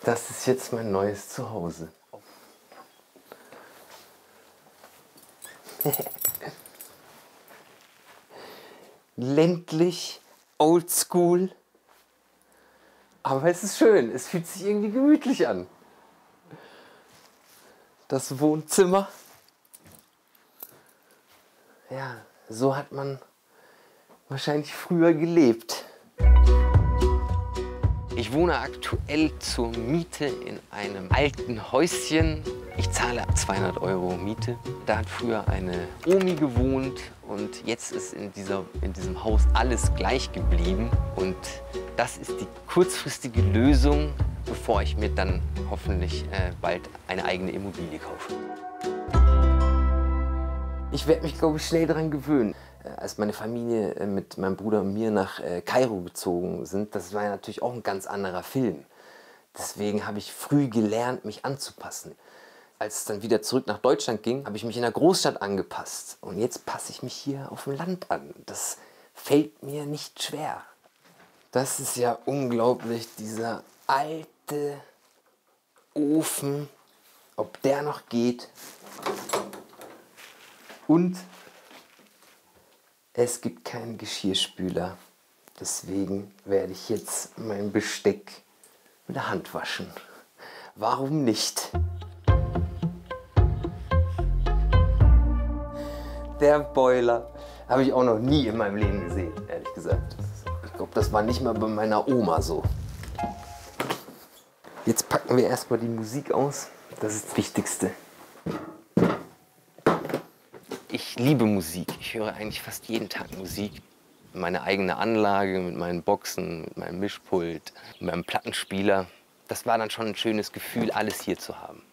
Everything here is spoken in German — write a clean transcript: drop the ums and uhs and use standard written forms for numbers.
Das ist jetzt mein neues Zuhause. Ländlich, oldschool, aber es ist schön. Es fühlt sich irgendwie gemütlich an. Das Wohnzimmer. Ja, so hat man wahrscheinlich früher gelebt. Ich wohne aktuell zur Miete in einem alten Häuschen. Ich zahle 200 € Miete. Da hat früher eine Omi gewohnt und jetzt ist in diesem Haus alles gleich geblieben. Und das ist die kurzfristige Lösung, bevor ich mir dann hoffentlich bald eine eigene Immobilie kaufe. Ich werde mich, glaube ich, schnell daran gewöhnen. Als meine Familie mit meinem Bruder und mir nach Kairo gezogen sind, das war ja natürlich auch ein ganz anderer Film. Deswegen habe ich früh gelernt, mich anzupassen. Als es dann wieder zurück nach Deutschland ging, habe ich mich in der Großstadt angepasst. Und jetzt passe ich mich hier auf dem Land an. Das fällt mir nicht schwer. Das ist ja unglaublich, dieser alte Ofen, ob der noch geht. Und es gibt keinen Geschirrspüler. Deswegen werde ich jetzt mein Besteck mit der Hand waschen. Warum nicht? Der Boiler habe ich auch noch nie in meinem Leben gesehen, ehrlich gesagt. Ich glaube, das war nicht mal bei meiner Oma so. Jetzt packen wir erstmal die Musik aus. Das ist das Wichtigste. Ich liebe Musik. Ich höre eigentlich fast jeden Tag Musik. Meine eigene Anlage mit meinen Boxen, mit meinem Mischpult, mit meinem Plattenspieler. Das war dann schon ein schönes Gefühl, alles hier zu haben.